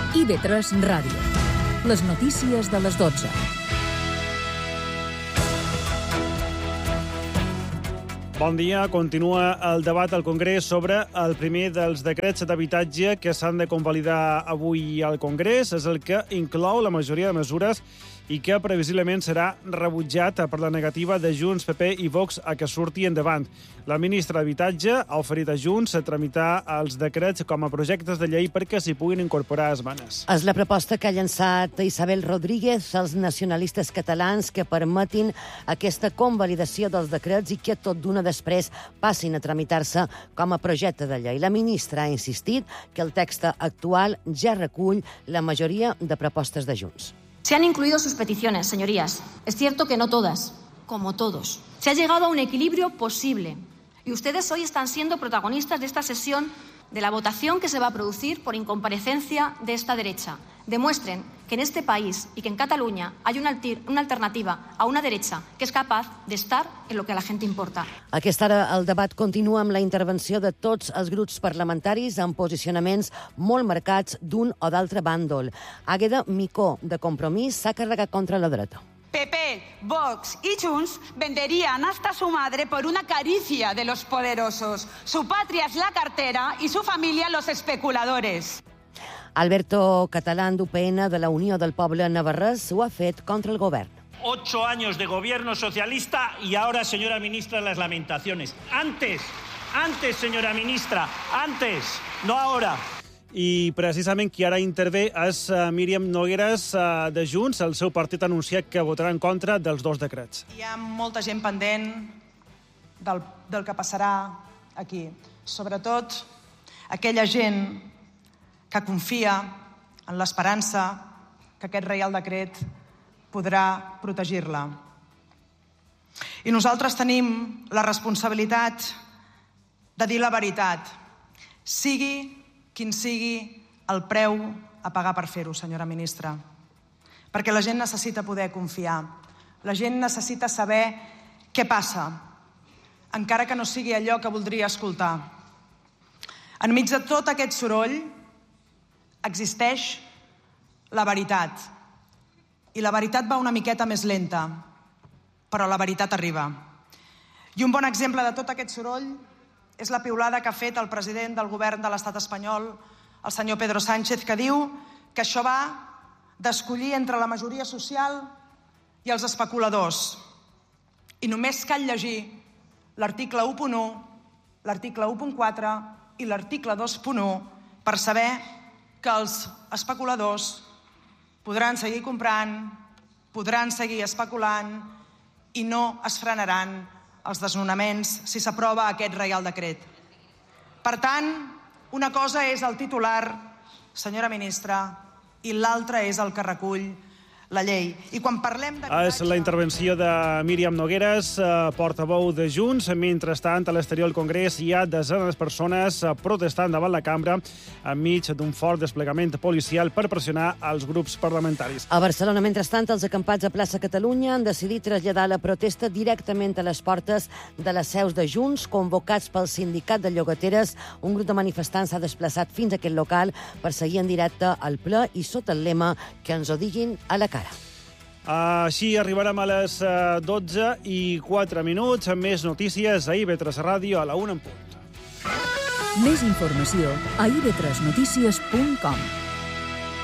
IB3 Ràdio. Les notícies de les 12. Bon dia. Continua el debat al Congrés sobre el primer dels decrets d'habitatge que s'han de convalidar avui al Congrés. És el que inclou la majoria de mesures i que previsiblement serà rebutjat per la negativa de Junts, PP i Vox a que surti endavant. La ministra d'Habitatge ha oferit a Junts a tramitar els decrets com a projectes de llei perquè s'hi puguin incorporar esmenes. És la proposta que ha llançat Isabel Rodríguez als nacionalistes catalans que permetin aquesta convalidació dels decrets i que tot d'una després passin a tramitar-se com a projecte de llei. La ministra ha insistit que el text actual ja recull la majoria de propostes de Junts. Se han incluido sus peticiones, señorías. Es cierto que no todas, como todos. Se ha llegado a un equilibrio posible. Y ustedes hoy están siendo protagonistas de esta sesión, de la votación que se va a producir por incomparecencia de esta derecha. Demuestren que en este país y que en Cataluña hay una alternativa a una derecha que es capaz de estar en lo que a la gente importa. A aquesta hora el debat continua amb la intervenció de tots els grups parlamentaris amb posicionaments molt marcats d'un o d'altre bàndol. Àgueda Micó, de Compromís, s'ha carregat contra la dreta. PP, Vox y Junts venderían hasta su madre por una caricia de los poderosos. Su patria es la cartera y su familia los especuladores. Alberto Catalán, d'UPN, de la Unió del Poble Navarrès, ho ha fet contra el govern. 8 años de gobierno socialista y ahora, señora ministra, las lamentaciones. Antes, señora ministra, antes, no ahora. I precisament qui ara intervé és Míriam Nogueras de Junts. El seu partit ha anunciat que votarà en contra dels dos decrets. Hi ha molta gent pendent del que passarà aquí. Sobretot aquella gent que confia en l'esperança que aquest Reial Decret podrà protegir-la. I nosaltres tenim la responsabilitat de dir la veritat, sigui quin sigui el preu a pagar per fer-ho, senyora ministra. Perquè la gent necessita poder confiar. La gent necessita saber què passa, encara que no sigui allò que voldria escoltar. Enmig de tot aquest soroll existeix la veritat. I la veritat va una miqueta més lenta, però la veritat arriba. I un bon exemple de tot aquest soroll és la piulada que ha fet el president del govern de l'estat espanyol, el senyor Pedro Sánchez, que diu que això va d'escollir entre la majoria social i els especuladors. I només cal llegir l'article 1.1, l'article 1.4 i l'article 2.1 per saber que els especuladors podran seguir comprant, podran seguir especulant i no es frenaran els desnonaments si s'aprova aquest Reial Decret. Per tant, una cosa és el titular, senyora ministra, i l'altra és el que recull la llei. I quan parlem d'habitatge... És la intervenció de Míriam Nogueras, portaveu de Junts. Mentrestant, a l'exterior del Congrés hi ha desenes de persones protestant davant la cambra enmig d'un fort desplegament policial per pressionar els grups parlamentaris. A Barcelona, mentrestant, els acampats a Plaça Catalunya han decidit traslladar la protesta directament a les portes de les seus de Junts, convocats pel sindicat de llogateres. Un grup de manifestants s'ha desplaçat fins a aquest local per seguir en directe al ple i sota el lema que ens ho diguin a la cara. Així arribarem a les 12:04 amb més notícies a IB3 Ràdio a la 1 en punt. Més informació a ib3notícies.com.